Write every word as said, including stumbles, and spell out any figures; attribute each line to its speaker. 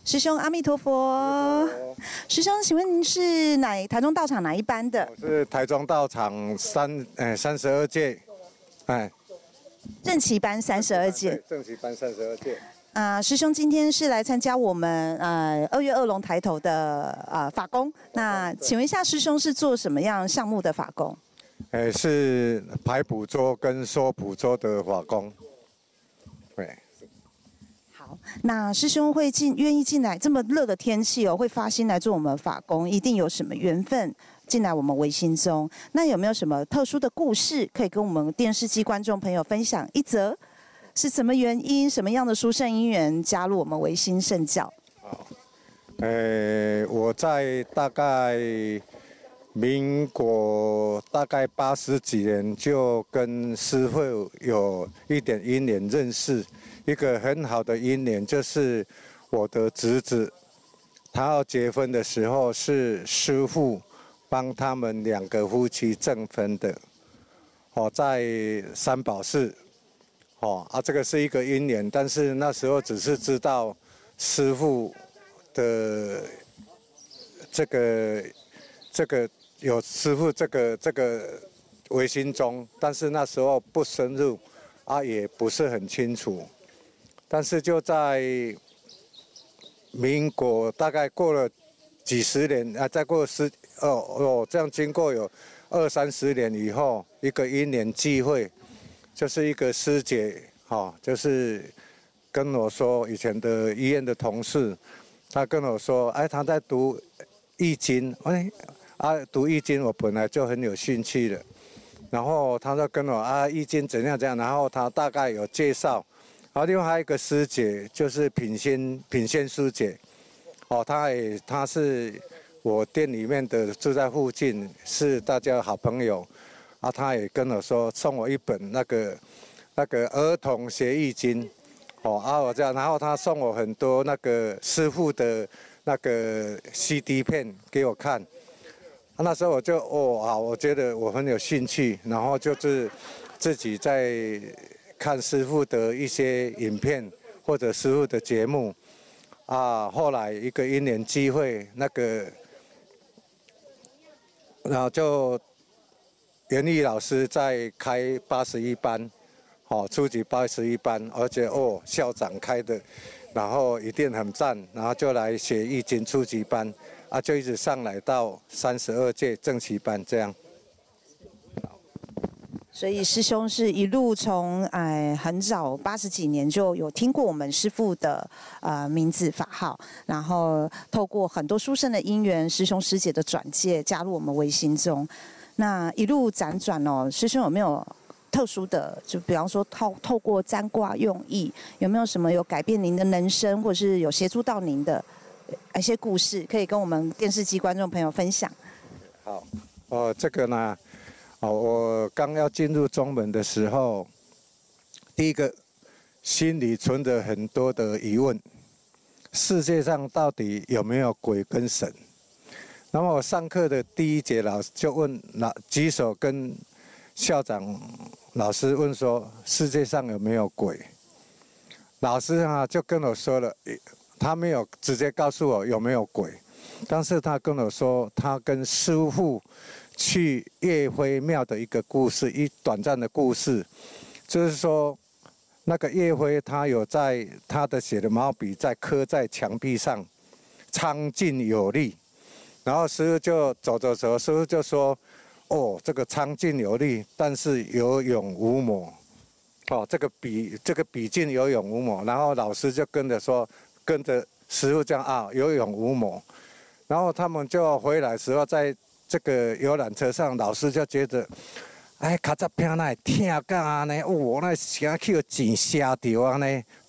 Speaker 1: 师兄阿弥陀佛。师兄，请问您是哪台中道场哪一班的？
Speaker 2: 我是台中道场三呃三十二届，哎，
Speaker 1: 正旗班三十二届。
Speaker 2: 正旗班三十二届。
Speaker 1: 啊、呃，师兄今天是来参加我们呃二月二龙抬头的呃法工。那请问一下，师兄是做什么样项目的法工？
Speaker 2: 呃，是排捕捉跟收捕捉的法工。对。
Speaker 1: 好，那师兄会进愿意进来这么热的天气哦，会发心来做我们法工，一定有什么缘分进来我们维新宗。那有没有什么特殊的故事可以跟我们电视机观众朋友分享一则？是什么原因、什么样的殊胜因缘加入我们维新圣教？
Speaker 2: 好，呃，我在大概民国大概八十几年就跟师父有一点因缘认识。一个很好的因缘就是我的侄子，他要结婚的时候是师父帮他们两个夫妻证婚的，哦，在三宝寺，哦啊，这个是一个因缘，但是那时候只是知道师父的这个这个有师父这个这个维新宗，但是那时候不深入啊，也不是很清楚。但是就在民国大概过了几十年啊，再过十哦哦，这样经过有二三十年以后，一个因缘际会，就是一个师姐哈、哦，就是跟我说以前的医院的同事，她跟我说，哎，她在读易经，哎啊读易经，我本来就很有兴趣的，然后她就跟我啊易经怎样怎样，然后她大概有介绍。然后另外还有一个师姐，就是品仙品仙师姐，哦，她也她是我店里面的，住在附近，是大家好朋友，啊，她也跟我说送我一本那个那个儿童学易经，哦，啊我这样，然后她送我很多那个师父的那个 C D 片给我看，啊、那时候我就哦啊，我觉得我很有兴趣，然后就是自己在。看师父的一些影片或者师父的节目啊，后来一个因缘机会，那个，然后就袁毅老师在开八十一班，哦，初级八十一班，而且哦校长开的，然后一定很赞，然后就来学易经初级班，啊，就一直上来到三十二届正旗班这样。
Speaker 1: 所以师兄是一路从哎很早八十几年就有听过我们师父的呃名字法号，然后透过很多殊胜的因缘，师兄师姐的转介加入我们维新宗。那一路辗转哦，师兄有没有特殊的？就比方说透透过占卦用意，有没有什么有改变您的人生，或者是有协助到您的一些故事，可以跟我们电视机观众朋友分享？
Speaker 2: 好，哦，这个呢。哦，我刚要进入宗门的时候，第一个心里存着很多的疑问：世界上到底有没有鬼跟神？那么我上课的第一节，老师就问老举手跟校长老师问说：世界上有没有鬼？老师啊就跟我说了，他没有直接告诉我有没有鬼，但是他跟我说他跟师父去岳飞庙的一个故事，一短暂的故事，就是说，那个岳飞他有在他的写的毛笔在刻在墙壁上，苍劲有力。然后师父就走走走，师父就说：“哦，这个苍劲有力，但是有勇无谋。哦，这个笔这个笔劲有勇无谋。”然后老师就跟着说，跟着师父这样啊，有勇无谋。然后他们就回来的时候在。这个游览车上，老师就觉得，哎，卡扎片那听干啊呢，哦，那声气真吓到啊呢，